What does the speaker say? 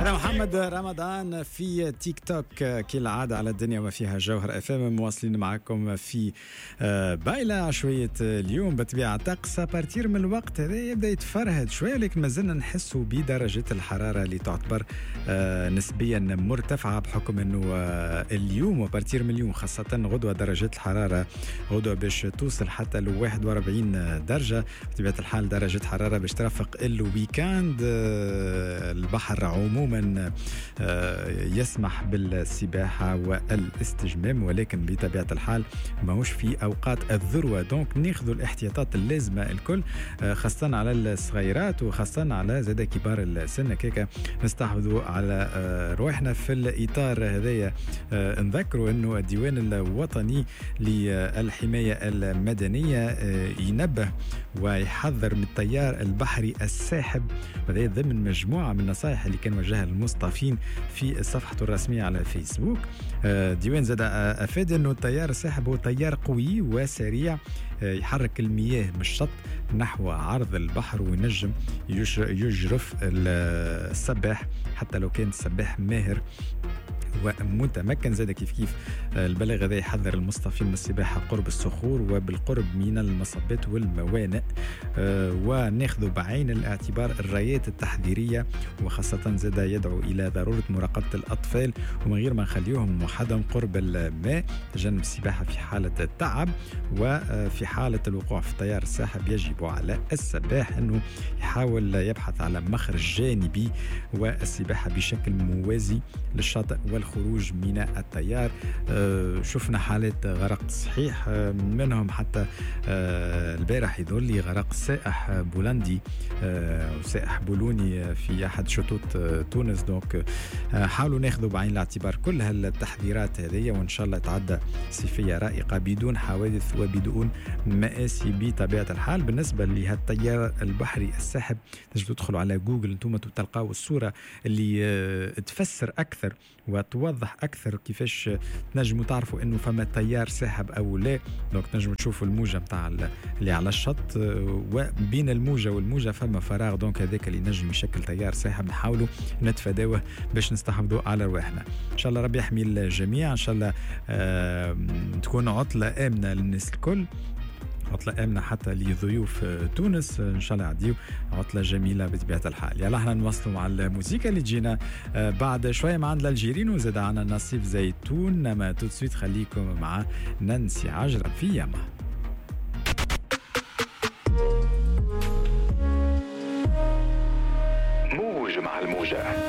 أنا محمد رمضان في تيك توك كالعادة على الدنيا وما فيها جوهر FM، مواصلين معكم في بايلة عشوية اليوم بطبيعة طقس. بارتير من الوقت هذا يبدأ يتفرهد شوية، لكن ما زلنا نحسوا بدرجة الحرارة اللي تعتبر نسبيا مرتفعة، بحكم أنه اليوم وبارتير من اليوم خاصة غدوة درجة الحرارة غدوة باش توصل حتى ل 41 درجة. بطبيعة الحال درجة حرارة باش ترافق الويكاند. البحر عموما يسمح بالسباحة والاستجمام، ولكن بطبيعة الحال ماهوش في أوقات الذروة، دونك ناخذوا الاحتياطات اللازمة الكل، خاصة على الصغيرات وخاصة على زاد كبار السن. كيكا نستحفظوا على روحنا في الإطار هذايا. نذكروا أنه الديوان الوطني للحماية المدنية ينبه ويحذر من التيار البحري الساحب، وهذا ضمن مجموعة من النصائح اللي كان وجهها المصطفين في صفحته الرسمية على فيسبوك. ديوان زاد أفاد أنه التيار الساحب هو تيار قوي وسريع يحرك المياه من الشط نحو عرض البحر، وينجم يجرف السباح حتى لو كان السباح ماهر ومتمكن. زاد كيف البلاغ هذا يحذر المصطفين من السباحة قرب الصخور وبالقرب من المصبات والموانئ، وناخذ بعين الاعتبار الرايات التحذيرية، وخاصة زاد يدعو إلى ضرورة مراقبة الأطفال ومن غير ما نخليهم وحدهم قرب الماء، تجنب السباحة في حالة التعب. وفي حالة الوقوع في التيار الساحب يجب على السباح أنه يحاول يبحث على مخرج جانبي والسباحة بشكل موازي للشاطئ والخروج من التيار. شفنا حالات غرق صحيح، منهم حتى البارح يظهر لي غرق سائح بولندي وسائح بولوني في أحد شطوط تونس. دونك حاولوا ناخذوا بعين الاعتبار كل هالتحذيرات هذه، وإن شاء الله تعدى صيفية رائقة بدون حوادث وبدون مآسي بطبيعة الحال. بالنسبة لهالتيار البحري الساحب تجدوا تدخلوا على جوجل انتم تلقاوا الصورة اللي تفسر أكثر وتوضح أكثر كيفاش تنجموا تعرفوا إنه فما تيار ساحب أو لا. دونك تنجموا تشوفوا الموجة متاع اللي على الشط، وبين الموجة والموجة فما فراغ، دونك هذاك اللي نجم يشكل تيار ساحب نحاولوا نتفاداوه باش نستحفظوا على رواحنا. إن شاء الله ربي يحمي الجميع، إن شاء الله تكون عطلة آمنة للناس الكل، عطلة آمنة حتى لضيوف تونس. إن شاء الله يعديوا عطلة جميلة بطبيعة الحال. يلا احنا نواصلوا مع الموسيقى اللي تجينا بعد شوية مع عند الجيرين، وزاد عنا نصيف زيتون. ما توتسويت خليكم مع نانسي عجرم في ياما. موج مع الموجة.